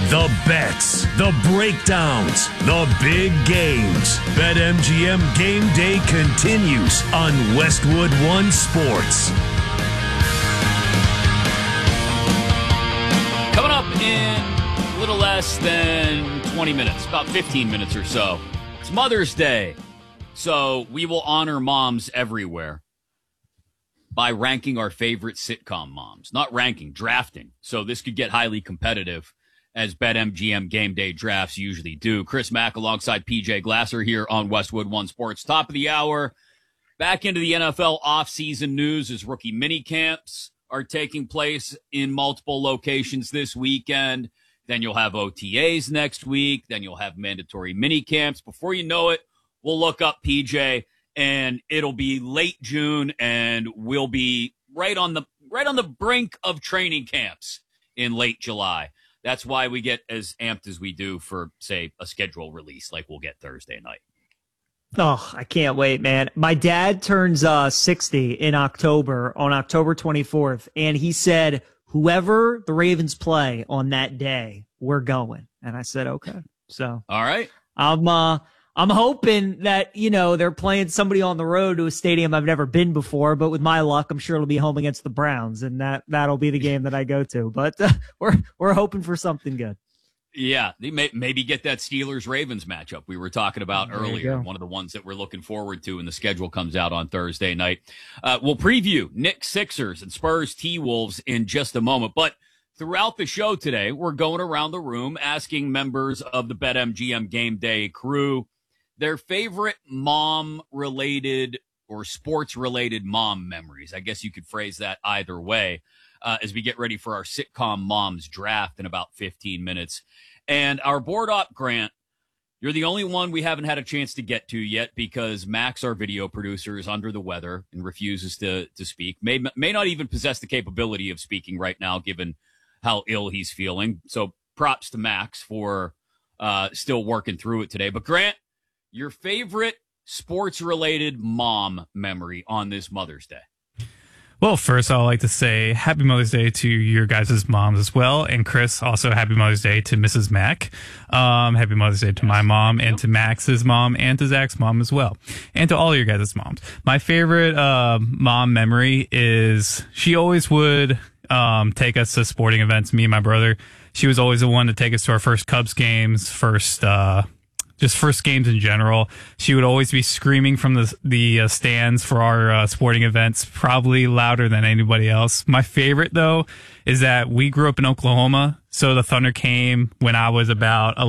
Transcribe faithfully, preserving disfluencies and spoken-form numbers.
The bets, the breakdowns, the big games. BetMGM Game Day continues on Westwood One Sports. Coming up in a little less than twenty minutes, about fifteen minutes or so. It's Mother's Day, so we will honor moms everywhere by ranking our favorite sitcom moms. Not ranking, drafting. So this could get highly competitive, as BetMGM Game Day drafts usually do. Chris Mack alongside P J Glasser here on Westwood One Sports. Top of the hour, back into the N F L offseason news as rookie mini camps are taking place in multiple locations this weekend. Then you'll have O T As next week. Then you'll have mandatory mini camps. Before you know it, we'll look up P J and it'll be late June and we'll be right on the right on the brink of training camps in late July. That's why we get as amped as we do for, say, a schedule release like we'll get Thursday night. Oh, I can't wait, man. My dad turns uh, sixty in October, on October twenty-fourth, and he said, whoever the Ravens play on that day, we're going. And I said, okay. So, all right. I'm uh, I'm hoping that, you know, they're playing somebody on the road to a stadium I've never been before, but with my luck, I'm sure it'll be home against the Browns, and that, that'll be the game that I go to. But uh, we're we're hoping for something good. Yeah, they may maybe get that Steelers-Ravens matchup we were talking about There earlier, one of the ones that we're looking forward to, and the schedule comes out on Thursday night. Uh, we'll preview Knicks Sixers and Spurs T-Wolves in just a moment, but throughout the show today, we're going around the room asking members of the BetMGM Game Day crew their favorite mom-related or sports-related mom memories. I guess you could phrase that either way uh, as we get ready for our sitcom moms draft in about fifteen minutes. And our board op, Grant, you're the only one we haven't had a chance to get to yet because Max, our video producer, is under the weather and refuses to, to speak. May, may not even possess the capability of speaking right now given how ill he's feeling. So props to Max for uh, still working through it today. But Grant, your favorite sports-related mom memory on this Mother's Day? Well, first, I'd like to say Happy Mother's Day to your guys' moms as well. And Chris, also Happy Mother's Day to Missus Mack. Um, Happy Mother's Day to my mom and to Max's mom and to Zach's mom as well. And to all your guys' moms. My favorite uh, mom memory is she always would um, take us to sporting events, me and my brother. She was always the one to take us to our first Cubs games, first uh just first games in general. She would always be screaming from the the uh, stands for our uh, sporting events, probably louder than anybody else. My favorite, though, is that we grew up in Oklahoma, so the Thunder came when I was about